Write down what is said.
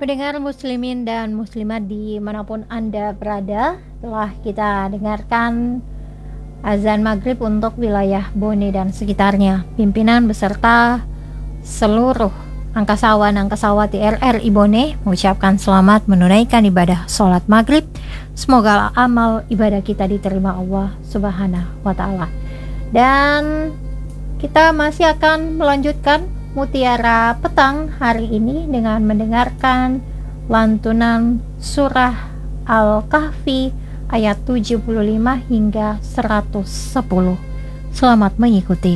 Pendengar muslimin dan muslimat dimanapun Anda berada, telah kita dengarkan azan maghrib untuk wilayah Bone dan sekitarnya. Pimpinan beserta seluruh angkasawati RRI Bone mengucapkan selamat menunaikan ibadah sholat maghrib. Semoga amal ibadah kita diterima Allah Subhanahu wa Ta'ala. Dan kita masih akan melanjutkan Mutiara Petang hari ini dengan mendengarkan lantunan surah Al-Kahfi ayat 75 hingga 110. Selamat mengikuti.